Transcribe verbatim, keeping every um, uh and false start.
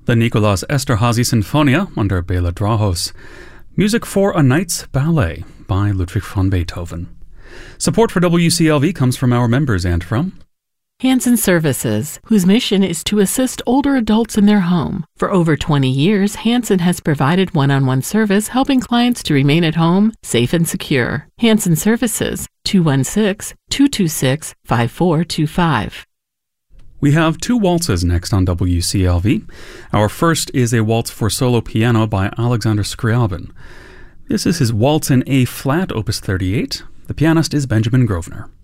The Nicolas Esterhazy Sinfonia under Bela Drahos. Music for A Knight's Ballet by Ludwig van Beethoven. Support for W C L V comes from our members and from Hanson Services, whose mission is to assist older adults in their home. For over twenty years, Hanson has provided one-on-one service helping clients to remain at home, safe and secure. Hanson Services, two one six, two two six, five four two five. We have two waltzes next on W C L V. Our first is a waltz for solo piano by Alexander Scriabin. This is his Waltz in A-flat, opus thirty-eight. The pianist is Benjamin Grosvenor.